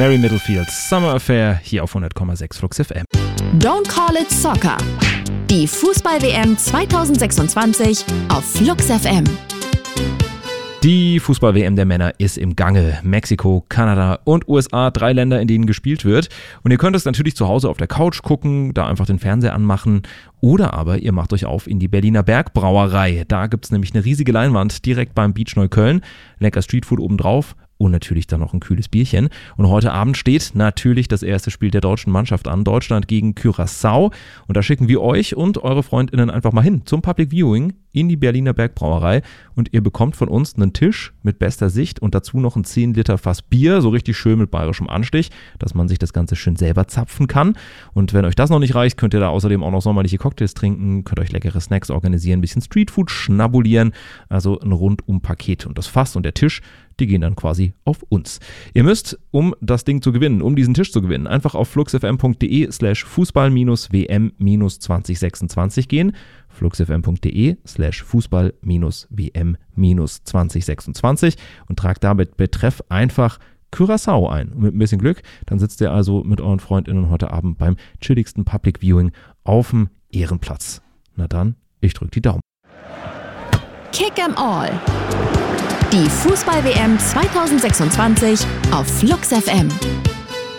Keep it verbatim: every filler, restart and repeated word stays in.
Mary Middlefield, Summer Affair, hier auf hundert Komma sechs Flux F M. Don't Call It Soccer. Die Fußball-W M zwanzig sechsundzwanzig auf Flux F M. Die Fußball-W M der Männer ist im Gange. Mexiko, Kanada und U S A, drei Länder, in denen gespielt wird. Und ihr könnt es natürlich zu Hause auf der Couch gucken, da einfach den Fernseher anmachen. Oder aber ihr macht euch auf in die Berliner Bergbrauerei. Da gibt es nämlich eine riesige Leinwand direkt beim Beach Neukölln. Lecker Streetfood obendrauf. Und natürlich dann noch ein kühles Bierchen. Und heute Abend steht natürlich das erste Spiel der deutschen Mannschaft an. Deutschland gegen Curaçao. Und da schicken wir euch und eure FreundInnen einfach mal hin zum Public Viewing in die Berliner Bergbrauerei. Und ihr bekommt von uns einen Tisch mit bester Sicht und dazu noch ein zehn Liter Fass Bier, so richtig schön mit bayerischem Anstich, dass man sich das Ganze schön selber zapfen kann. Und wenn euch das noch nicht reicht, könnt ihr da außerdem auch noch sommerliche Cocktails trinken, könnt euch leckere Snacks organisieren, ein bisschen Streetfood schnabulieren. Also ein Rundum-Paket. Und das Fass und der Tisch, die gehen dann quasi auf uns. Ihr müsst, um das Ding zu gewinnen, um diesen Tisch zu gewinnen, einfach auf fluxfm.de slash fußball-wm zwanzig sechsundzwanzig gehen. fluxfm.de slash fußball-wm zwanzig sechsundzwanzig und tragt damit Betreff einfach Curaçao ein. Und mit ein bisschen Glück, dann sitzt ihr also mit euren FreundInnen heute Abend beim chilligsten Public Viewing auf dem Ehrenplatz. Na dann, ich drück die Daumen. Kick 'em all. Die Fußball-W M zwanzig sechsundzwanzig auf Flux F M.